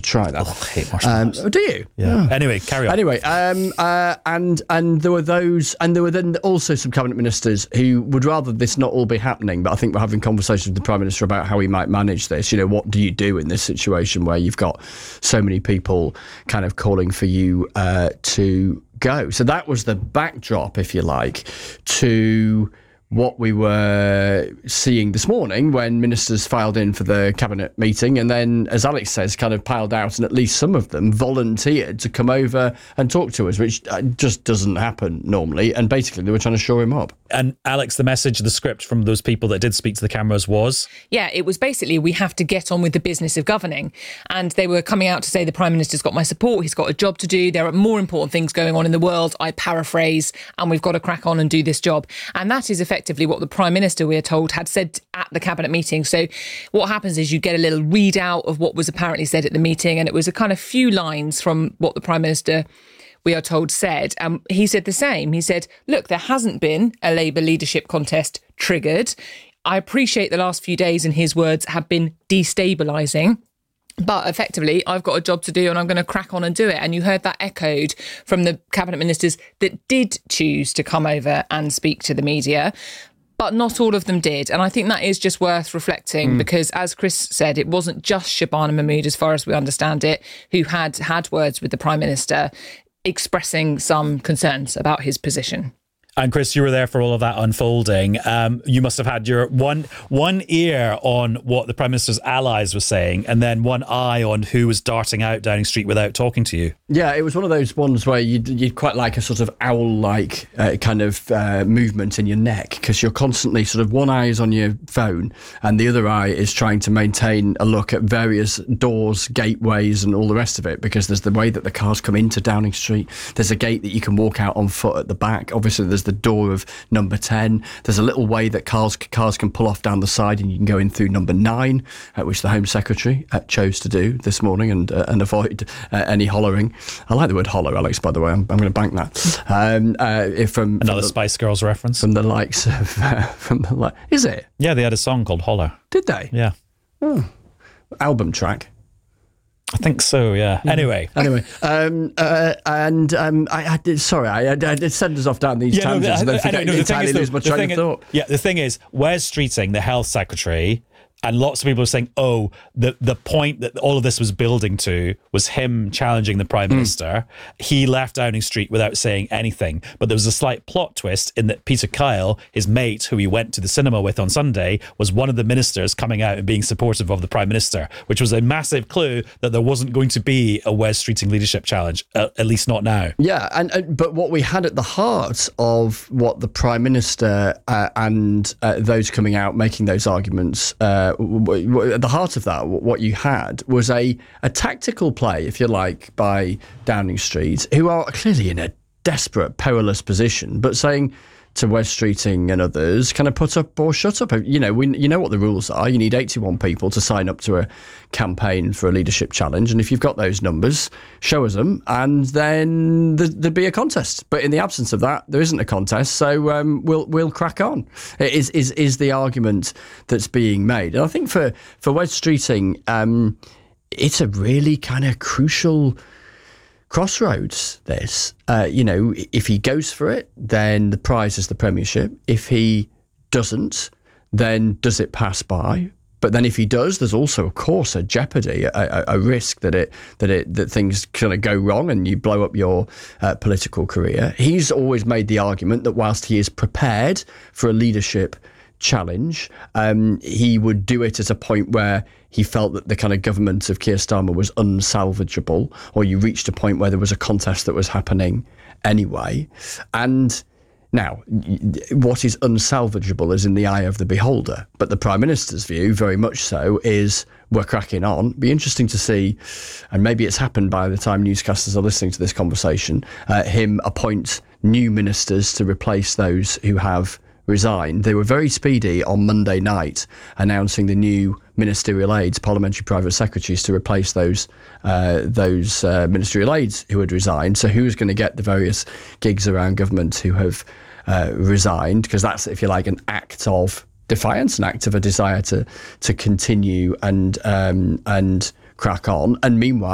try that. I hate marshmallows. Do you? Yeah. Anyway, carry on. Anyway, and there were those, and there were then also some cabinet ministers who would rather this not all be happening, but I think we're having conversations with the Prime Minister about how he might manage this. You know, what do you do in this situation where you've got so many people kind of calling for you to go? So that was the backdrop, if you like, to what we were seeing this morning when ministers filed in for the cabinet meeting, and then, as Alex says, kind of piled out, and at least some of them volunteered to come over and talk to us, which just doesn't happen normally. And basically they were trying to shore him up. And Alex, the message, the script from those people that did speak to the cameras was? Yeah, it was basically, we have to get on with the business of governing. And they were coming out to say the Prime Minister's got my support, he's got a job to do, there are more important things going on in the world, I paraphrase, and we've got to crack on and do this job. And that is effectively what the Prime Minister, we are told, had said at the cabinet meeting. So what happens is you get a little readout of what was apparently said at the meeting, and it was a kind of few lines from what the Prime Minister, we are told, said. And he said the same. He said, look, there hasn't been a Labour leadership contest triggered. I appreciate the last few days, in his words, have been destabilising. But effectively, I've got a job to do and I'm going to crack on and do it. And you heard that echoed from the cabinet ministers that did choose to come over and speak to the media. But not all of them did. And I think that is just worth reflecting because, as Chris said, it wasn't just Shabana Mahmood, as far as we understand it, who had words with the Prime Minister expressing some concerns about his position. And Chris, you were there for all of that unfolding. You must have had your one ear on what the Prime Minister's allies were saying and then one eye on who was darting out Downing Street without talking to you. Yeah, it was one of those ones where you'd quite like a sort of owl-like kind of movement in your neck, because you're constantly sort of, one eye is on your phone and the other eye is trying to maintain a look at various doors, gateways and all the rest of it, because there's the way that the cars come into Downing Street. There's a gate that you can walk out on foot at the back. Obviously, there's the door of number 10. There's a little way that cars can pull off down the side and you can go in through number 9, which the Home Secretary chose to do this morning and avoid any hollering. I like the word hollow, Alex, by the way. I'm going to bank that. From Another Spice Girls reference. From the likes of... is it? Yeah, they had a song called Holler. Did they? Yeah. Oh. Album track. I think so, yeah. Anyway, I did. Sorry, I did send us off down these tangents and then forget entirely lose my train of thought. Yeah, the thing is, Wes Streeting, the Health Secretary, and lots of people are saying, oh, the point that all of this was building to was him challenging the Prime Minister. He left Downing Street without saying anything. But there was a slight plot twist in that Peter Kyle, his mate, who he went to the cinema with on Sunday, was one of the ministers coming out and being supportive of the Prime Minister, which was a massive clue that there wasn't going to be a Wes Streeting leadership challenge, at least not now. Yeah, but what we had at the heart of what the Prime Minister and those coming out making those arguments at the heart of that, what you had was a tactical play, if you like, by Downing Street, who are clearly in a desperate, perilous position, but saying to Wes Streeting and others, kind of put up or shut up. You know, you know what the rules are. You need 81 people to sign up to a campaign for a leadership challenge, and if you've got those numbers, show us them, and then there'd be a contest. But in the absence of that, there isn't a contest, so we'll crack on. It is the argument that's being made, and I think for Wes Streeting, it's a really kind of crucial crossroads, this. If he goes for it, then the prize is the Premiership. If he doesn't, then does it pass by? But then if he does, there's also, of course, a jeopardy, a risk that things kind of go wrong and you blow up your political career. He's always made the argument that whilst he is prepared for a leadership challenge, he would do it at a point where he felt that the kind of government of Keir Starmer was unsalvageable, or you reached a point where there was a contest that was happening anyway. And now, what is unsalvageable is in the eye of the beholder. But the Prime Minister's view, very much so, is we're cracking on. Be interesting to see, and maybe it's happened by the time newscasters are listening to this conversation, him appoint new ministers to replace those who have resigned. They were very speedy on Monday night announcing the new ministerial aides, parliamentary private secretaries, to replace those ministerial aides who had resigned. So who's going to get the various gigs around government who have resigned? Because that's, if you like, an act of defiance, an act of a desire to continue and crack on. And meanwhile,